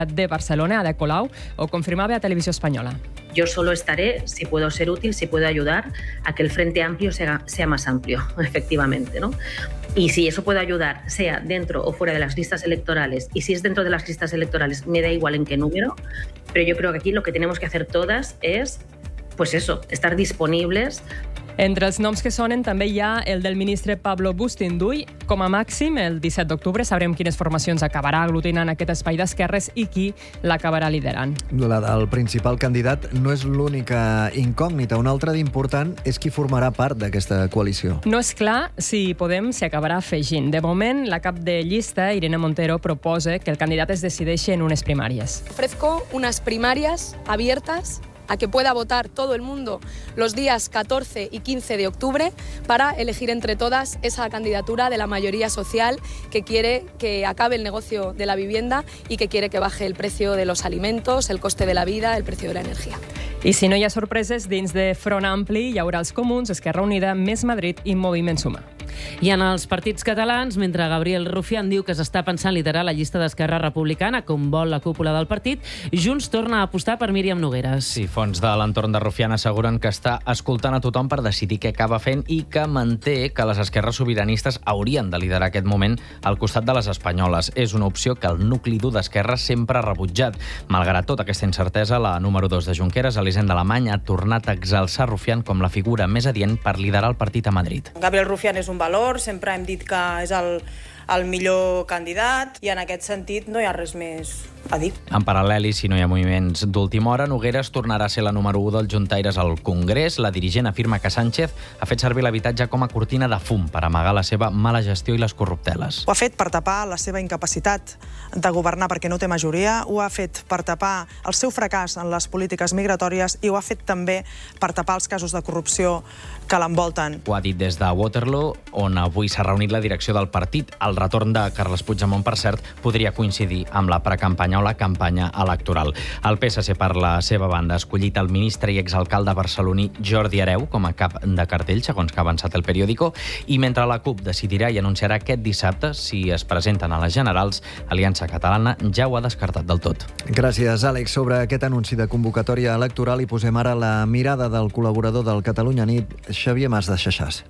de Barcelona, Ada Colau, ho confirmava a Televisió Espanyola. Yo solo estaré si puedo ser útil, si puedo ayudar a que el Frente Amplio sea más amplio, efectivamente, ¿no? Y si eso puede ayudar, sea dentro o fuera de las listas electorales, y si es dentro de las listas electorales, me da igual en qué número, pero yo creo que aquí lo que tenemos que hacer todas es, pues eso, estar disponibles. Entre els noms que sonen també hi ha el del ministre Pablo Bustinduy. Com a màxim, el 17 d'octubre sabrem quines formacions acabarà aglutinant aquest espai d'esquerres i qui l'acabarà liderant. La del principal candidat no és l'única incògnita. Una altra d'important és qui formarà part d'aquesta coalició. No és clar si Podem s'hi acabarà afegint. De moment, la cap de llista, Irene Montero, proposa que el candidat es decideixi en unes primàries. Ofrezco unas primarias abiertas a que pueda votar todo el mundo los días 14 y 15 de octubre para elegir entre todas esa candidatura de la mayoría social que quiere que acabe el negocio de la vivienda y que quiere que baje el precio de los alimentos, el coste de la vida, el precio de la energía. I si no hi ha sorpreses, dins de Front Ampli hi haurà els Comuns, Esquerra Unida, Més Madrid i Moviment Suma. I en els partits catalans, mentre Gabriel Rufián diu que s'està pensant liderar la llista d'Esquerra Republicana, com vol la cúpula del partit, Junts torna a apostar per Míriam Nogueras. Sí, fons de l'entorn de Rufián asseguren que està escoltant a tothom per decidir què acaba fent i que manté que les esquerres sobiranistes haurien de liderar aquest moment al costat de les espanyoles. És una opció que el nucli dur d'Esquerra sempre ha rebutjat. Malgrat tota aquesta incertesa, la número 2 de Junqueras, Elisenda Alemany, ha tornat a exalçar Rufián com la figura més adient per liderar el partit a Madrid. Gabriel Rufián és un valor, sempre hem dit que és el millor candidat i en aquest sentit no hi ha res més a dir. En paral·lel, i si no hi ha moviments d'última hora, Nogueras tornarà a ser la número 1 dels juntaires al Congrés. La dirigent afirma que Sánchez ha fet servir l'habitatge com a cortina de fum per amagar la seva mala gestió i les corrupteles. Ho ha fet per tapar la seva incapacitat de governar perquè no té majoria, ho ha fet per tapar el seu fracàs en les polítiques migratòries i ho ha fet també per tapar els casos de corrupció que l'envolten. Ho ha dit des de Waterloo, on avui s'ha reunit la direcció del partit. El retorn de Carles Puigdemont, per cert, podria coincidir amb la precampanya o la campanya electoral. El PSC, per la seva banda, ha escollit el ministre i exalcalde barceloní Jordi Hereu com a cap de cartell, segons que ha avançat el periòdico, i mentre la CUP decidirà i anunciarà aquest dissabte si es presenten a les generals, Aliança Catalana ja ho ha descartat del tot. Gràcies, Àlex. Sobre aquest anunci de convocatòria electoral hi posem ara la mirada del col·laborador del Catalunya Nit, Xavier Mas de Xaxàs.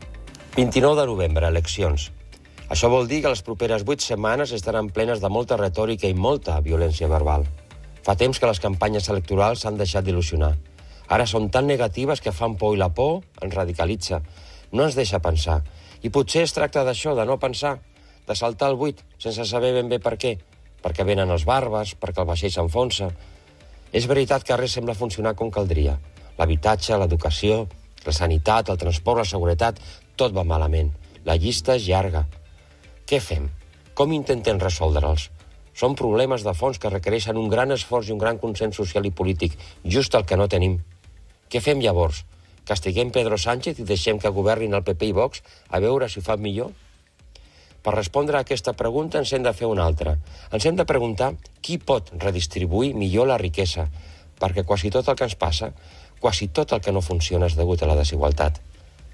29 de novembre, eleccions. Això vol dir que les properes 8 setmanes estaran plenes de molta retòrica i molta violència verbal. Fa temps que les campanyes electorals s'han deixat d'il·lusionar. Ara són tan negatives que fan por i la por ens radicalitza, no ens deixa pensar. I potser es tracta d'això, de no pensar, de saltar al buit sense saber ben bé per què. Perquè venen els bàrbars, perquè el vaixell s'enfonsa. És veritat que res sembla funcionar com caldria. L'habitatge, l'educació, la sanitat, el transport, la seguretat, tot va malament. La llista és llarga. Què fem? Com intentem resoldre'ls? Són problemes de fons que requereixen un gran esforç i un gran consens social i polític, just el que no tenim. Què fem llavors? Castiguem Pedro Sánchez i deixem que governin el PP i Vox a veure si ho fan millor? Per respondre a aquesta pregunta ens hem de fer una altra. Ens hem de preguntar qui pot redistribuir millor la riquesa, perquè quasi tot el que ens passa, quasi tot el que no funciona és degut a la desigualtat.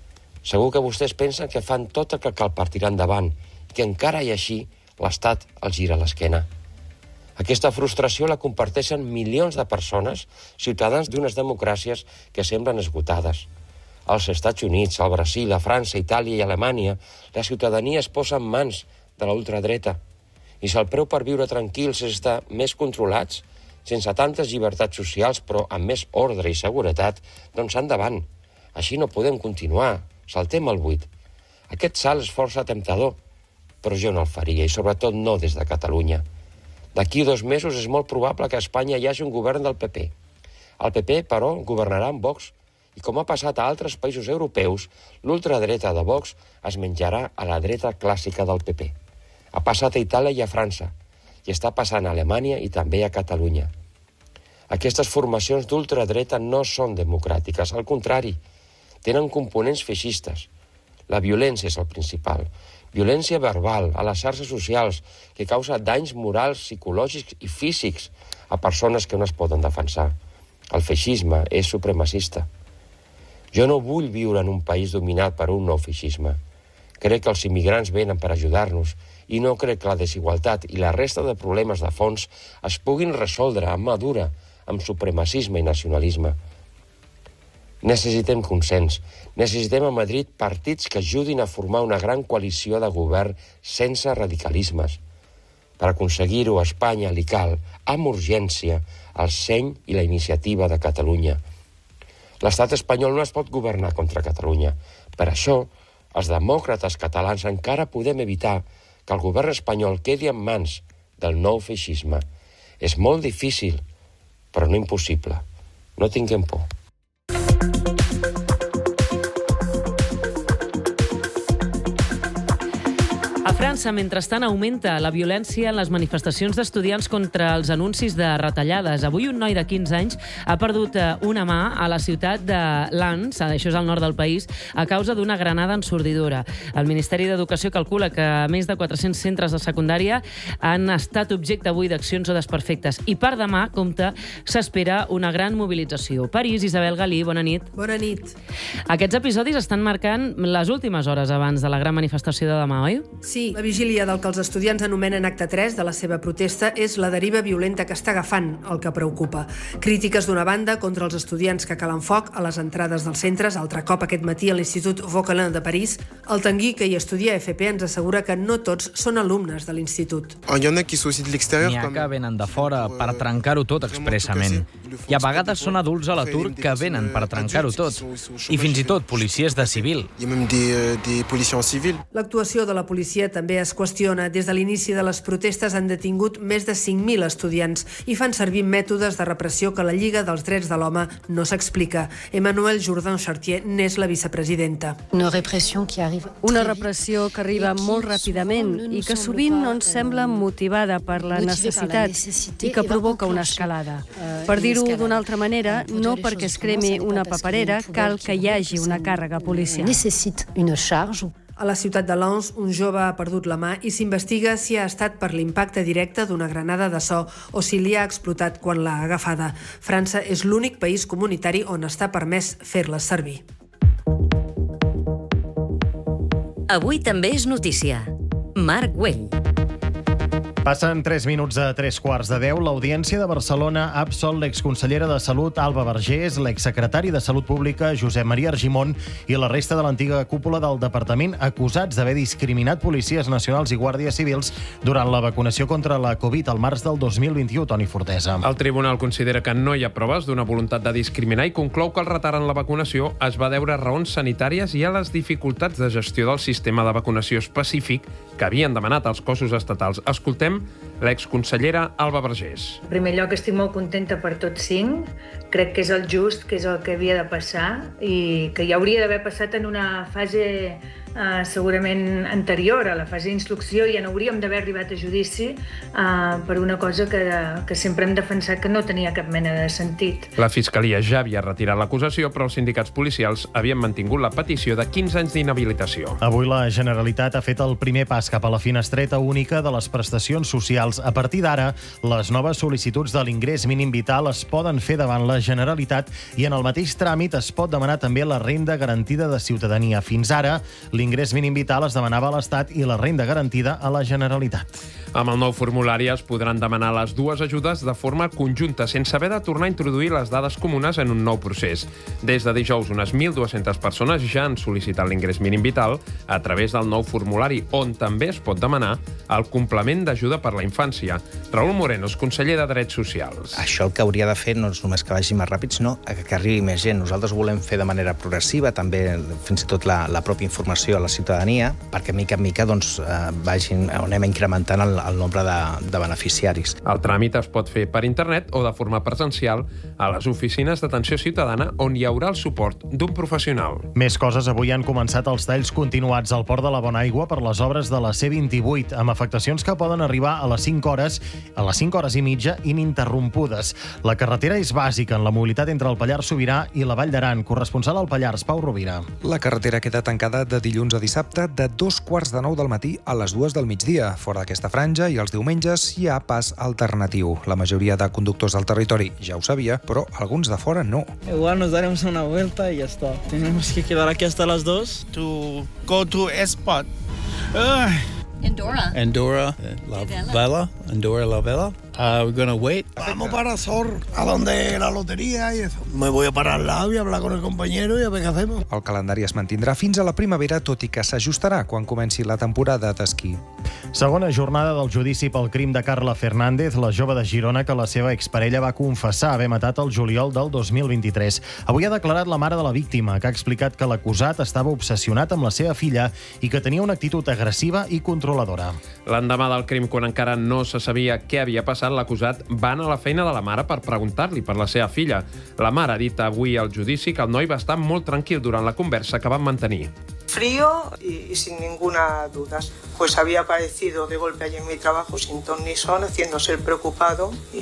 Segur que vostès pensen que fan tot el que cal per tirar endavant i que encara i així l'Estat els gira l'esquena. Aquesta frustració la comparteixen milions de persones, ciutadans d'unes democràcies que semblen esgotades. Als Estats Units, al Brasil, a França, Itàlia i Alemanya, la ciutadania es posa en mans de la ultradreta. I si el preu per viure tranquils és estar més controlats, sense tantes llibertats socials, però amb més ordre i seguretat, doncs endavant. Així no podem continuar. Saltem el buit. Aquest salt és força temptador, però jo no el faria, i sobretot no des de Catalunya. D'aquí 2 mesos és molt probable que a Espanya hi hagi un govern del PP. El PP, però, governarà amb Vox, i com ha passat a altres països europeus, l'ultradreta de Vox es menjarà a la dreta clàssica del PP. Ha passat a Itàlia i a França, i està passant a Alemanya i també a Catalunya. Aquestes formacions d'ultradreta no són democràtiques, al contrari, tenen components feixistes. La violència és el principal. Violència verbal a les xarxes socials que causa danys morals, psicològics i físics a persones que no es poden defensar. El feixisme és supremacista. Jo no vull viure en un país dominat per un nou feixisme. Crec que els immigrants venen per ajudar-nos i no crec que la desigualtat i la resta de problemes de fons es puguin resoldre amb mà dura, amb supremacisme i nacionalisme. Necessitem consens. Necessitem a Madrid partits que ajudin a formar una gran coalició de govern sense radicalismes. Per aconseguir-ho, a Espanya li cal, amb urgència, el seny i la iniciativa de Catalunya. L'estat espanyol no es pot governar contra Catalunya. Per això, els demòcrates catalans encara podem evitar que el govern espanyol quedi en mans del nou feixisme. És molt difícil, però no impossible. No tinguem por. A França, mentrestant, augmenta la violència en les manifestacions d'estudiants contra els anuncis de retallades. Avui un noi de 15 anys ha perdut una mà a la ciutat de Lens, això és al nord del país, a causa d'una granada ensordidora. El Ministeri d'Educació calcula que més de 400 centres de secundària han estat objecte avui d'accions o desperfectes. I per demà, compte, s'espera una gran mobilització. París, Isabel Galí, bona nit. Bona nit. Aquests episodis estan marcant les últimes hores abans de la gran manifestació de demà, oi? Sí, la vigília del que els estudiants anomenen acte 3 de la seva protesta és la deriva violenta que està agafant, el que preocupa. Crítiques d'una banda contra els estudiants que calen foc a les entrades dels centres, altre cop aquest matí a l'Institut Vauquelin de París. El Tanguy, que hi estudia a FP, ens assegura que no tots són alumnes de l'institut. N'hi ha que venen de fora per trencar-ho tot expressament. I a vegades són adults a l'atur que venen per trencar-ho tot. I fins i tot policies de civil. L'actuació de la policia també es qüestiona. Des de l'inici de les protestes han detingut més de 5.000 estudiants i fan servir mètodes de repressió que la Lliga dels Drets de l'Home no s'explica. Emmanuelle Jourdan-Chartier n'és la vicepresidenta. Una repressió que arriba molt ràpidament i que sovint no ens sembla motivada per la necessitat i que provoca una escalada. Per dir-ho d'una altra manera, no perquè es cremi una paperera, cal que hi hagi una càrrega policial. A la ciutat de Lens, un jove ha perdut la mà i s'investiga si ha estat per l'impacte directe d'una granada de so o si li ha explotat quan l'ha agafada. França és l'únic país comunitari on està permès fer-les servir. Avui també és notícia. Marc Güell. Passen 3 minuts a 3:15. L'Audiència de Barcelona ha absolt l'exconsellera de Salut, Alba Vergés, l'exsecretari de Salut Pública, Josep Maria Argimon, i la resta de l'antiga cúpula del departament, acusats d'haver discriminat policies nacionals i guàrdies civils durant la vacunació contra la Covid al març del 2021, Toni Fortesa. El tribunal considera que no hi ha proves d'una voluntat de discriminar i conclou que el retard en la vacunació es va deure a raons sanitàries i a les dificultats de gestió del sistema de vacunació específic que havien demanat els cossos estatals. Escoltem l'exconsellera Alba Vergés. En primer lloc, estic molt contenta per tots 5. Crec que és el just, que és el que havia de passar i que ja hauria d'haver passat en una fase segurament anterior a la fase d'instrucció. Ja no hauríem d'haver arribat a judici per una cosa que sempre hem defensat que no tenia cap mena de sentit. La Fiscalia ja havia retirat l'acusació, però els sindicats policials havien mantingut la petició de 15 anys d'inhabilitació. Avui la Generalitat ha fet el primer pas cap a la finestreta única de les prestacions socials. A partir d'ara, les noves sol·licituds de l'ingrés mínim vital es poden fer davant la Generalitat i en el mateix tràmit es pot demanar també la renda garantida de ciutadania. Fins ara, l'ingrés mínim vital es demanava a l'Estat i la renda garantida a la Generalitat. Amb el nou formulari es podran demanar les dues ajudes de forma conjunta, sense haver de tornar a introduir les dades comunes en un nou procés. Des de dijous, unes 1.200 persones ja han sol·licitat l'ingrés mínim vital a través del nou formulari, on també es pot demanar el complement d'ajuda per la infància. Raül Moreno és conseller de Drets Socials. Això el que hauria de fer no és només que vagi més ràpid, sinó que arribi més gent. Nosaltres ho volem fer de manera progressiva, també fins i tot la pròpia informació a la ciutadania, perquè mica en mica anem incrementant el nombre de beneficiaris. El tràmit es pot fer per internet o de forma presencial a les oficines d'atenció ciutadana, on hi haurà el suport d'un professional. Més coses. Avui han començat els talls continuats al port de la Bonaigua per les obres de la C28, amb afectacions que poden arribar a les 5 hores i mitja ininterrompudes. La carretera és bàsica en la mobilitat entre el Pallars Sobirà i la Vall d'Aran. Corresponsal al Pallars, Pau Rovira. La carretera queda tancada de dilluns a dissabte de 2:15 del matí a les 2 del migdia. Fora d'aquesta franja i els diumenges hi ha pas alternatiu. La majoria de conductors del territori ja ho sabia, però alguns de fora no. Igual nos daremos una vuelta y ya está. Tenemos que quedar aquí hasta las 2. To go to spot. Andorra la Vela. Andorra la Vela. We're going to wait. Vamos para Azor, a donde la lotería y eso. Me voy a parar al lado y hablar con el compañero y a ver què hacemos. El calendari es mantindrà fins a la primavera, tot i que s'ajustarà quan comenci la temporada d'esquí. Segona jornada del judici pel crim de Carla Fernández, la jove de Girona que la seva exparella va confessar haver matat el juliol del 2023. Avui ha declarat la mare de la víctima, que ha explicat que l'acusat estava obsessionat amb la seva filla i que tenia una actitud agressiva i controladora. L'endemà del crim, quan encara no se sabia què havia passat, l'acusat va anar a la feina de la mare per preguntar-li per la seva filla. La mare ha dit avui al judici que el noi va estar molt tranquil durant la conversa que van mantenir. Frío y sin ninguna duda. Pues había aparecido de golpe allí en mi trabajo sin ton ni son, haciéndose el preocupado y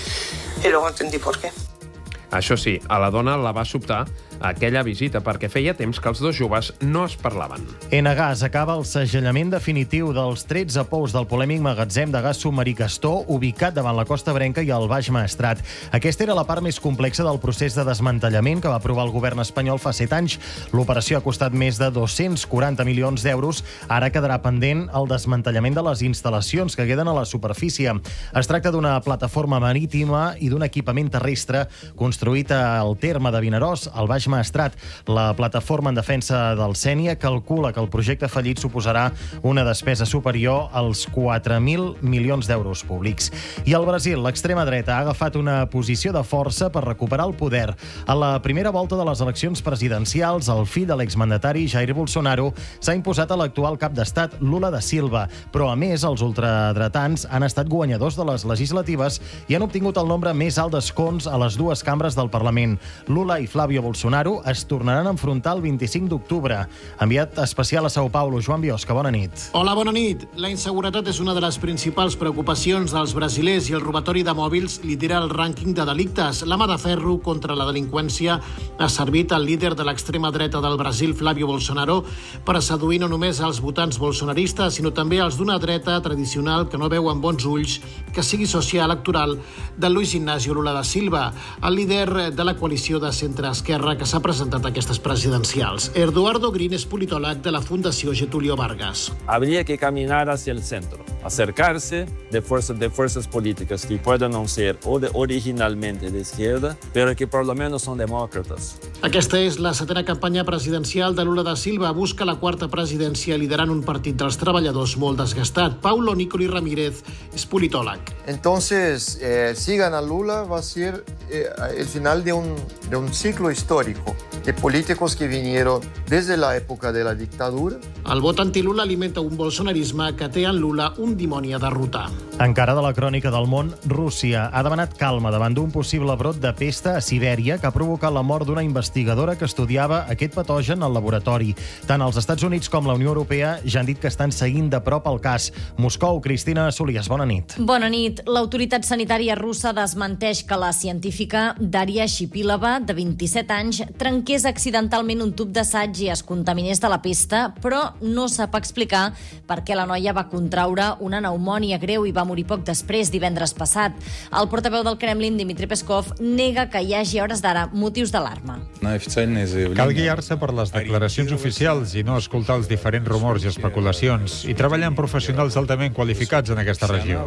luego entendí por qué. Això sí, a la dona la va sobtar aquella visita perquè feia temps que els dos joves no es parlaven. Enagas acaba el segellament definitiu dels 13 pous del polèmic magatzem de gas submarí Castor, ubicat davant la Costa Brenca i el Baix Maestrat. Aquesta era la part més complexa del procés de desmantellament que va aprovar el govern espanyol fa 7 anys. L'operació ha costat més de 240 milions d'euros. Ara quedarà pendent el desmantellament de les instal·lacions que queden a la superfície. Es tracta d'una plataforma marítima i d'un equipament terrestre construït al terme de Vinaròs, al Baix Maestrat. La plataforma en defensa del Sénia calcula que el projecte fallit suposarà una despesa superior als 4.000 milions d'euros públics. I al Brasil, l'extrema dreta ha agafat una posició de força per recuperar el poder. A la primera volta de les eleccions presidencials, el fill de l'exmandatari Jair Bolsonaro s'ha imposat a l'actual cap d'estat Lula da Silva, però a més els ultradretans han estat guanyadors de les legislatives i han obtingut el nombre més alt d'escons a les dues cambres del Parlament. Lula i Flávio Bolsonaro es tornaran a enfrontar el 25 d'octubre. Enviat especial a São Paulo, Joan Biosca, bona nit. Hola, bona nit. La inseguretat és una de les principals preocupacions dels brasilers i el robatori de mòbils lidera el rànquing de delictes. La mà de ferro contra la delinqüència ha servit al líder de l'extrema dreta del Brasil, Flávio Bolsonaro, per seduir no només als votants bolsonaristes, sinó també als d'una dreta tradicional que no veu amb bons ulls que sigui soci electoral de Luis Inácio Lula da Silva, el líder de la coalició de centre-esquerra que s'ha presentat a aquestes presidencials. Eduardo Green és politòleg de la Fundació Getúlio Vargas. Habría que caminar hacia el centro, acercarse de fuerzas políticas que puedan no ser originalmente de izquierda, pero que por lo menos son demócratas. Aquesta és la setena campanya presidencial de Lula da Silva. Busca la quarta presidència liderant un partit dels treballadors molt desgastat. Paulo Nicoli Ramírez és politòleg. Entonces, si gana Lula, va a ser el final de un ciclo histórico de políticos que vinieron desde la época de la dictadura. El vot anti-Lula alimenta un bolsonarisme que té en Lula un dimoni a derrotar. Encara de la crònica del món, Rússia ha demanat calma davant d'un possible brot de pesta a Sibèria que ha provocat la mort d'una investigadora que estudiava aquest patogen al laboratori. Tant els Estats Units com la Unió Europea ja han dit que estan seguint de prop el cas. Moscou, Cristina Solias, bona nit. Bona nit. L'autoritat sanitària russa desmenteix que la científica Daria Shipilova, de 27 anys, trenqués accidentalment un tub d'assaig i es contaminés de la pesta, però no sap explicar per què la noia va contraure una pneumònia greu i va morir poc després, divendres passat. El portaveu del Kremlin, Dmitry Peskov, nega que hi hagi a hores d'ara motius d'alarma. Cal guiar-se per les declaracions oficials i no escoltar els diferents rumors i especulacions i treballar amb professionals altament qualificats en aquesta regió.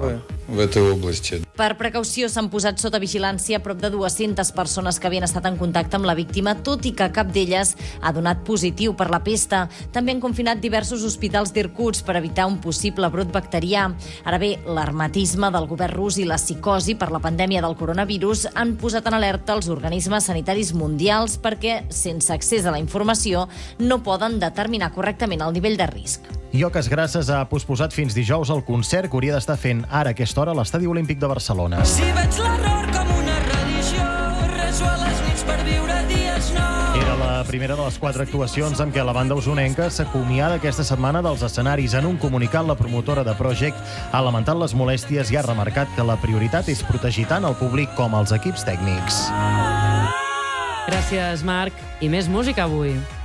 Per precaució s'han posat sota vigilància prop de 200 persones que havien estat en contacte amb la víctima, tot i que cap d'elles ha donat positiu per la pesta. També han confinat diversos hospitals d'Irkutsk per evitar un possible brot bacterià. Ara bé, l'hermetisme del govern rus i la psicosi per la pandèmia del coronavirus han posat en alerta els organismes sanitaris mundials perquè, sense accés a la informació, no poden determinar correctament el nivell de risc. Iocas Grasses ha posposat fins dijous el concert que hauria d'estar fent ara a aquesta hora a l'Estadi Olímpic de Barcelona. Si veig l'error com una religió, reso a les nits per viure dies nous. Era la primera de les 4 actuacions amb què la banda usonenca s'acomiada aquesta setmana dels escenaris. En un comunicat, la promotora de Project ha lamentat les molèsties i ha remarcat que la prioritat és protegir tant el públic com els equips tècnics. Gràcies, Marc. I més música avui.